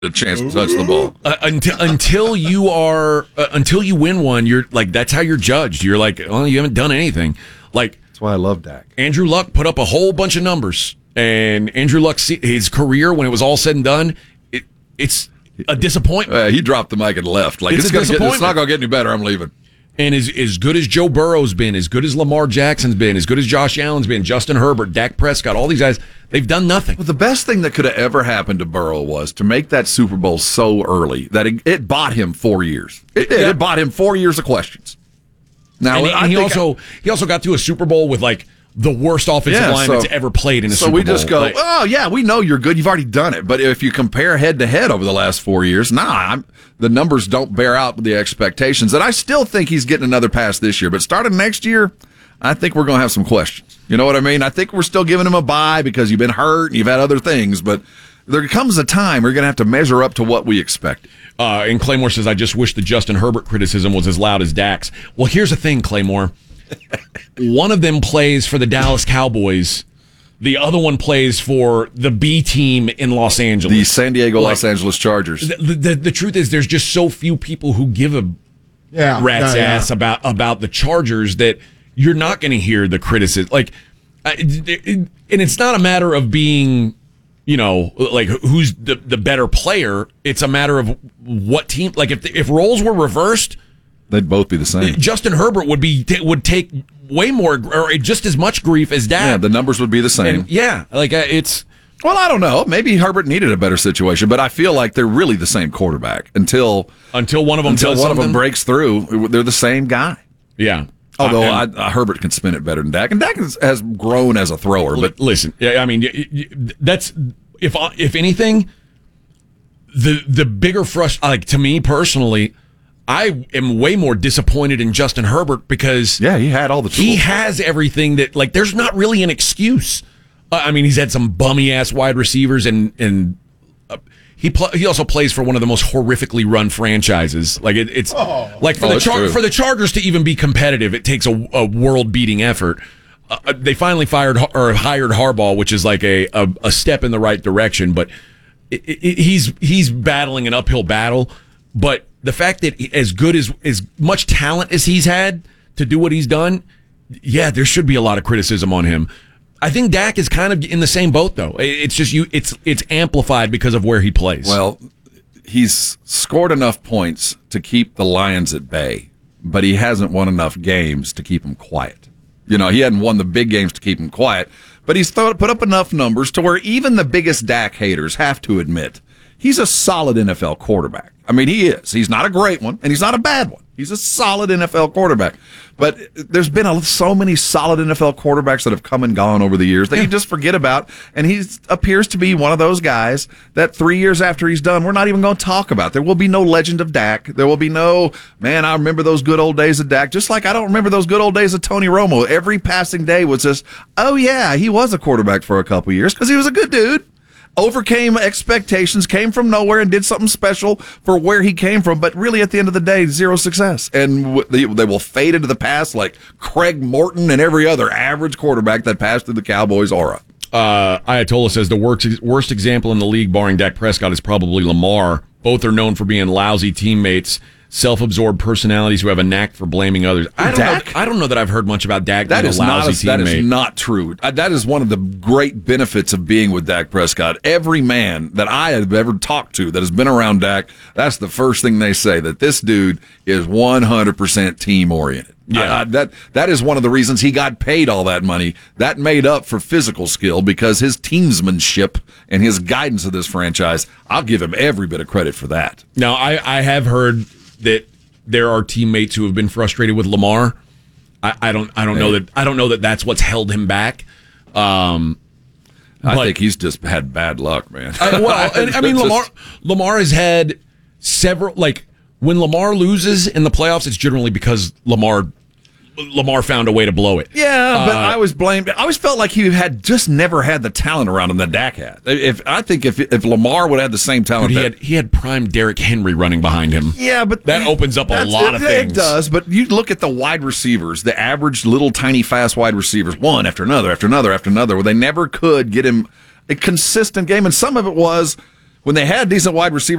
a chance to touch the ball. Until you win one, you're like, that's how you're judged. You're like, well, you haven't done anything. Like, that's why I love Dak. Andrew Luck put up a whole bunch of numbers, and Andrew Luck, his career, when it was all said and done, it's a disappointment. He dropped the mic and left. Like, it's not going to get any better. I'm leaving. And as good as Joe Burrow's been, as good as Lamar Jackson's been, as good as Josh Allen's been, Justin Herbert, Dak Prescott, all these guys, they've done nothing. Well, the best thing that could have ever happened to Burrow was to make that Super Bowl so early that it bought him 4 years. It bought him 4 years of questions. Now, and he also got to a Super Bowl with like the worst offensive line that's ever played in a Super Bowl. So we just go, oh, yeah, we know you're good. You've already done it. But if you compare head-to-head over the last 4 years, the numbers don't bear out the expectations. And I still think he's getting another pass this year. But starting next year, I think we're going to have some questions. You know what I mean? I think we're still giving him a bye because you've been hurt and you've had other things. But there comes a time we're going to have to measure up to what we expect. And Claymore says, I just wish the Justin Herbert criticism was as loud as Dak's. Well, here's the thing, Claymore. One of them plays for the Dallas Cowboys. The other one plays for the B team in Los Angeles. The San Diego Los Angeles Chargers. The truth is there's just so few people who give a rat's ass about the Chargers that you're not going to hear the criticism. Like, and it's not a matter of being, like who's the better player. It's a matter of what team. Like if roles were reversed, they'd both be the same. Justin Herbert would take way more or just as much grief as Dak. Yeah, the numbers would be the same. And it's. Well, I don't know. Maybe Herbert needed a better situation, but I feel like they're really the same quarterback until one of them breaks through. They're the same guy. Yeah. Although Herbert can spin it better than Dak, and Dak has grown as a thrower. But listen, I mean, that's if anything, the bigger frustration. To me personally, I am way more disappointed in Justin Herbert because he had all the tools. He has everything that there's not really an excuse. I mean, he's had some bummy ass wide receivers, and he also plays for one of the most horrifically run franchises. Like it's for the Chargers to even be competitive, it takes a world beating effort. They finally hired Harbaugh, which is like a step in the right direction, but he's battling an uphill battle. But the fact that as much talent as he's had to do what he's done, there should be a lot of criticism on him. I think Dak is kind of in the same boat, though. It's just it's amplified because of where he plays. Well, he's scored enough points to keep the Lions at bay, but he hasn't won enough games to keep them quiet. He hadn't won the big games to keep them quiet, but he's put up enough numbers to where even the biggest Dak haters have to admit he's a solid NFL quarterback. I mean, he is. He's not a great one, and he's not a bad one. He's a solid NFL quarterback. But there's been so many solid NFL quarterbacks that have come and gone over the years that you just forget about. And he appears to be one of those guys that 3 years after he's done, we're not even going to talk about. There will be no legend of Dak. There will be no, man, I remember those good old days of Dak. Just like I don't remember those good old days of Tony Romo. Every passing day was just, oh, yeah, he was a quarterback for a couple years because he was a good dude. Overcame expectations, came from nowhere, and did something special for where he came from. But really, at the end of the day, zero success. And they will fade into the past like Craig Morton and every other average quarterback that passed through the Cowboys' aura. Ayatollah says the worst example in the league, barring Dak Prescott, is probably Lamar. Both are known for being lousy teammates, self-absorbed personalities who have a knack for blaming others. I don't know that I've heard much about Dak being a lousy teammate. That is not true. That is one of the great benefits of being with Dak Prescott. Every man that I have ever talked to that has been around Dak, that's the first thing they say, that this dude is 100% team-oriented. Yeah. That is one of the reasons he got paid all that money. That made up for physical skill because his teamsmanship and his guidance of this franchise, I'll give him every bit of credit for that. Now, I have heard that there are teammates who have been frustrated with Lamar. I don't know that that's what's held him back. I think he's just had bad luck, man. Lamar has had several, like when Lamar loses in the playoffs, it's generally because Lamar found a way to blow it. Yeah, but I always felt like he had just never had the talent around him that Dak had. If Lamar would have had the same talent, he had prime Derrick Henry running behind him. Yeah, but that opens up a lot of things. It does, but you look at the wide receivers, the average little tiny fast wide receivers, one after another, where they never could get him a consistent game, and some of it was when they had decent wide receivers